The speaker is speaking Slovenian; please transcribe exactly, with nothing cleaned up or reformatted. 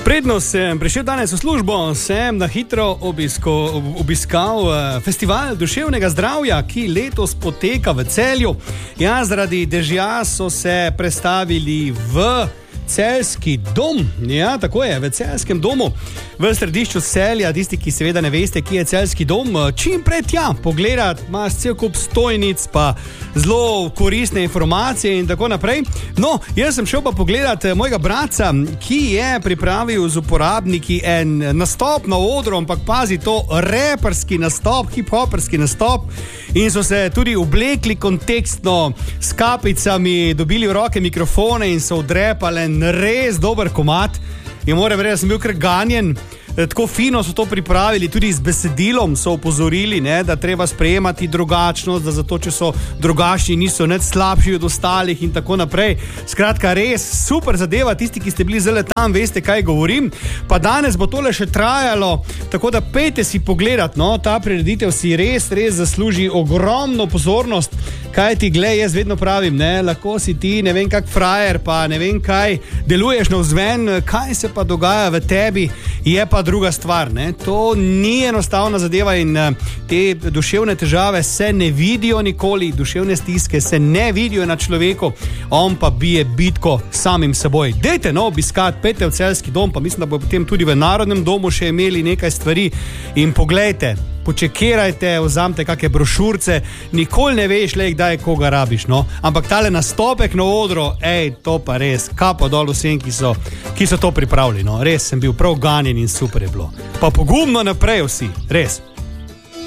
Predno sem prišel danes v službo, sem na hitro obisko, obiskal festival duševnega zdravja, ki letos poteka v Celju. Ja, zaradi dežja so se prestavili v Celjski dom. Ja, tako je, v Celjskem domu, v središču Celja. Tisti, ki seveda ne veste, kje je Celjski dom, čim prej tja pogledati, imaš cel kup stojnic, pa zelo koristne informacije in tako naprej. No, jaz sem šel pa pogledati mojega bratca, ki je pripravil z uporabniki en nastop na odru, ampak pazi, to reperski nastop, hip-hoperski nastop, in so se tudi oblekli kontekstno s kapicami, dobili v roke mikrofone in so odrepali en res dober komad. In moram reči, da sem bil kar ganjen. Tako fino so to pripravili, tudi z besedilom so opozorili, ne, da treba sprejemati drugačnost, da zato, če so drugačni, niso nič slabši od ostalih in tako naprej. Skratka, res super zadeva, tisti, ki ste bili zelo tam, veste, kaj govorim. Pa danes bo tole še trajalo, tako da pejte si pogledat, no, ta prireditev si res, res zasluži ogromno pozornost. Kaj ti glej, jaz vedno pravim, ne, lahko si ti, ne vem kak frajer, pa ne vem kaj, deluješ navzven, kaj se pa dogaja v tebi, je pa druga stvar, ne. To ni enostavna zadeva in te duševne težave se ne vidijo nikoli, duševne stiske se ne vidijo na človeku, on pa bije bitko samim seboj. Dejte, no, obiskat, pejte v Celjski dom, pa mislim, da bo potem tudi v Narodnem domu še imeli nekaj stvari in poglejte, počekirajte, vzamite kakšne brošurce, nikoli ne veš, le, kdaj koga rabiš, no. Ampak tale nastopek na odru, ej, to pa res, kapo dol vsem, ki so, ki so to pripravili, no. Res sem bil prav ganjen in super je bilo. Pa pogumno naprej vsi, res.